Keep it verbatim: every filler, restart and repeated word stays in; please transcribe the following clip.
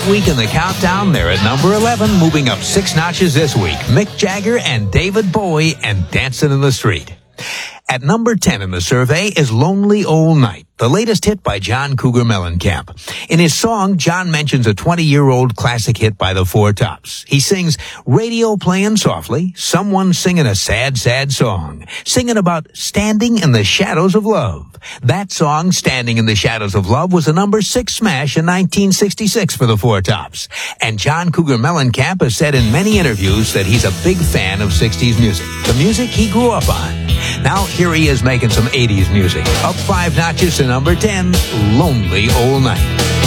week in the countdown. They're at number eleven, moving up six notches this week. Mick Jagger and David Bowie and Dancing in the Street. At number ten in the survey is Lonely Old Night, the latest hit by John Cougar Mellencamp. In his song, John mentions a twenty-year-old classic hit by the Four Tops. He sings, radio playing softly, someone singing a sad, sad song, singing about standing in the shadows of love. That song, Standing in the Shadows of Love, was a number six smash in nineteen sixty-six for the Four Tops. And John Cougar Mellencamp has said in many interviews that he's a big fan of sixties music, the music he grew up on. Now, here he is making some eighties music. Up five notches to number ten, Lonely Old Night.